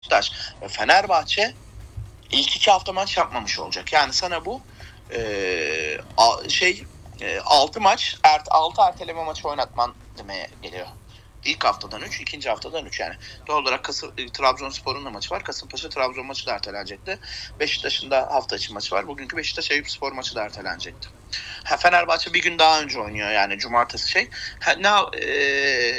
Beşiktaş ve Fenerbahçe ilk 2 hafta maç yapmamış olacak. Yani sana bu 6 maç, 6 erteleme maçı oynatman demeye geliyor. İlk haftadan 3, ikinci haftadan 3 yani. Doğal olarak Trabzonspor'un da maçı var. Kasımpaşa Trabzon maçı da ertelenecekti. Beşiktaş'ın da hafta içi maçı var. Bugünkü Beşiktaş Eyüpspor maçı da ertelenecekti. Fenerbahçe bir gün daha önce oynuyor yani cumartesi